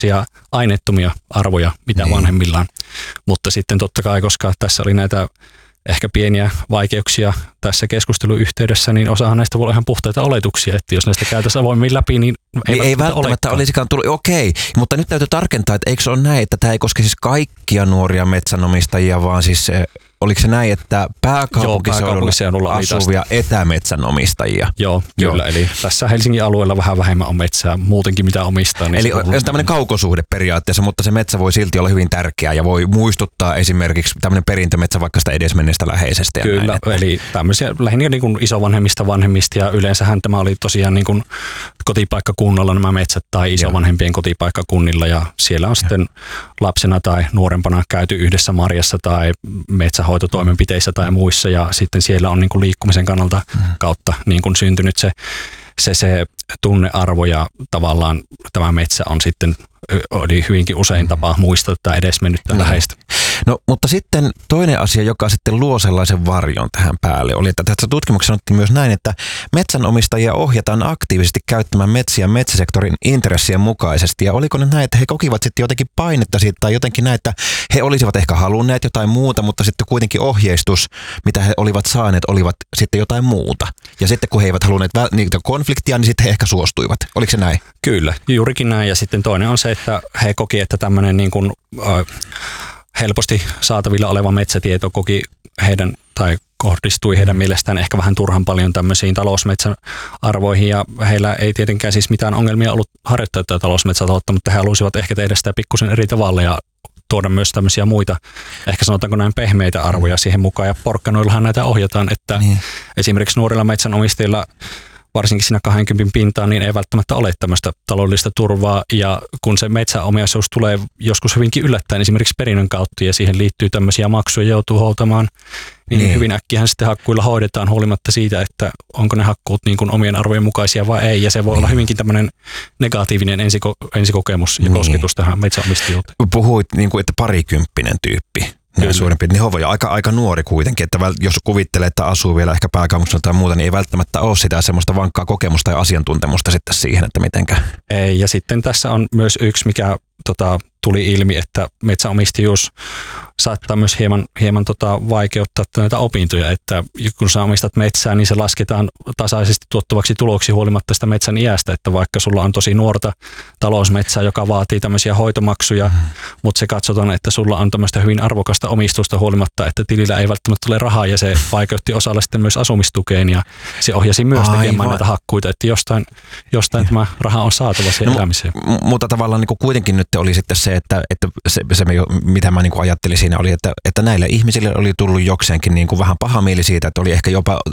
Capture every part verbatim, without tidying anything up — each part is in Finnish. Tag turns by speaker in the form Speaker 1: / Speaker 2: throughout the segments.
Speaker 1: aineettomia arvoja, mitä niin. vanhemmillaan. Mutta sitten totta kai, koska tässä oli näitä ehkä pieniä vaikeuksia tässä keskustelun yhteydessä, niin osahan näistä voi olla ihan puhtaita oletuksia, että jos näistä käytäisiin avoimmin läpi, niin ei,
Speaker 2: niin ei välttämättä olekaan. Olisikaan tullut. Okei, mutta nyt täytyy tarkentaa, että eikö se ole näin, että tämä ei koske siis kaikkia nuoria metsänomistajia, vaan siis oliko se näin, että pääkaupunkiseudulla asuvia etämetsänomistajia?
Speaker 1: Joo, Joo, kyllä. Eli tässä Helsingin alueella vähän vähemmän on metsää muutenkin mitä omistaa. Niin
Speaker 2: eli on tämmöinen kaukosuhde periaatteessa, mutta se metsä voi silti olla hyvin tärkeä ja voi muistuttaa esimerkiksi tämmöinen perintömetsä vaikka sitä edesmenneestä läheisestä. Ja
Speaker 1: kyllä,
Speaker 2: näin, että
Speaker 1: eli tämmöisiä lähinnä niin kuin isovanhemmista vanhemmista ja yleensähän tämä oli tosiaan niin kuin kotipaikkakunnalla nämä metsät tai isovanhempien kotipaikkakunnilla ja siellä on sitten lapsena tai nuorempana käyty yhdessä marjassa tai metsähoitotoimenpiteissä tai muissa ja sitten siellä on niin kuin liikkumisen kannalta kautta niin kuin syntynyt se, se, se tunnearvo ja tavallaan tämä metsä on sitten oli hyvinkin usein tapa muistaa tätä edesmennyttä läheistä.
Speaker 2: No, mutta sitten toinen asia, joka sitten luo sellaisen varjon tähän päälle, oli, että tässä tutkimuksessa sanottiin myös näin, että metsänomistajia ohjataan aktiivisesti käyttämään metsiä metsäsektorin intressien mukaisesti. Ja oliko ne näin, että he kokivat sitten jotenkin painetta siitä tai jotenkin näin, että he olisivat ehkä halunneet jotain muuta, mutta sitten kuitenkin ohjeistus, mitä he olivat saaneet, olivat sitten jotain muuta. Ja sitten kun he eivät halunneet väl- niitä konfliktia, niin sitten he ehkä suostuivat. Oliko se näin?
Speaker 1: Kyllä, juurikin näin. Ja sitten toinen on se, että he koki, että tämmöinen niin kuin, äh, helposti saatavilla oleva metsätieto koki heidän tai kohdistui heidän mielestään ehkä vähän turhan paljon tämmöisiin talousmetsäarvoihin ja heillä ei tietenkään siis mitään ongelmia ollut harjoittaa tätä talousmetsätaloutta, mutta he halusivat ehkä tehdä sitä pikkusen eri tavalla ja tuoda myös tämmöisiä muita, ehkä sanotaanko näin pehmeitä arvoja siihen mukaan ja porkkanoillahan näitä ohjataan, että niin. Esimerkiksi nuorilla metsänomistajilla varsinkin siinä kaksikymmentä pintaan, niin ei välttämättä ole tämmöistä taloudellista turvaa. Ja kun se metsäomaisuus tulee joskus hyvinkin yllättäen esimerkiksi perinnön kautta ja siihen liittyy tämmöisiä maksuja joutuu hoitamaan, niin, niin hyvin äkkiähän sitten hakkuilla hoidetaan huolimatta siitä, että onko ne hakkuut niin kuin omien arvojen mukaisia vai ei. Ja se voi niin. olla hyvinkin tämmöinen negatiivinen ensiko, ensikokemus ja niin. kosketus tähän metsäomistajuuteen.
Speaker 2: Puhuit niin kuin, että parikymppinen tyyppi. Suurempi, niin Hovoja aika, aika nuori kuitenkin, että jos kuvittelee, että asuu vielä ehkä pääkaupunkiseudulla tai muuta, niin ei välttämättä ole sitä semmoista vankkaa kokemusta ja asiantuntemusta sitten siihen, että mitenkä.
Speaker 1: Ei, ja sitten tässä on myös yksi, mikä tota, tuli ilmi, että metsäomistajuus saattaa myös hieman, hieman tota, vaikeuttaa näitä opintoja, että kun sä omistat metsää, niin se lasketaan tasaisesti tuottavaksi tuloksi huolimatta sitä metsän iästä, että vaikka sulla on tosi nuorta talousmetsää, joka vaatii tämmöisiä hoitomaksuja, mm. mutta se katsotaan, että sulla on tämmöistä hyvin arvokasta omistusta huolimatta, että tilillä ei välttämättä tule rahaa ja se vaikeutti osalle sitten myös asumistukeen ja se ohjasi myös Aivan. tekemään näitä hakkuita, että jostain, jostain tämä raha on saatava siihen no, elämiseen.
Speaker 2: M- mutta tavallaan niin kuin kuitenkin nyt oli sitten se, että, että se, se mitä mä niin kuin ajattelin siinä oli, että, että näille ihmisille oli tullut jokseenkin niin kuin vähän paha mieli siitä, että oli ehkä jopa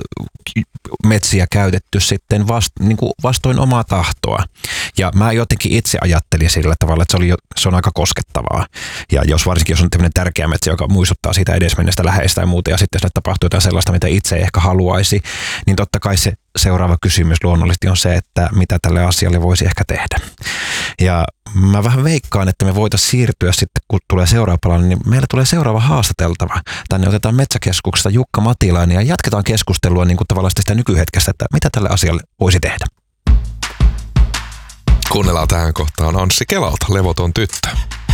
Speaker 2: metsiä käytetty sitten vast, niin kuin vastoin omaa tahtoa. Ja mä jotenkin itse ajattelin sillä tavalla, että se, oli, se on aika koskettavaa. Ja jos varsinkin jos on tämmöinen tärkeä metsä, joka muistuttaa siitä edesmenneestä läheistä ja muuta, ja sitten jos tapahtuu jotain sellaista, mitä itse ei ehkä haluaisi, niin totta kai se seuraava kysymys luonnollisesti on se, että mitä tälle asialle voisi ehkä tehdä. Ja mä vähän veikkaan, että me voitaisiin siirtyä sitten, kun tulee seuraava palanen, niin meillä tulee seuraava haastateltava. Tänne otetaan Metsäkeskuksesta Jukka Matilainen ja jatketaan keskustelua niin kuin tavallaan sitä nykyhetkestä, että mitä tälle asialle voisi tehdä.
Speaker 3: Kuunnellaan tähän kohtaan Anssi Kelalta, Levoton tyttö.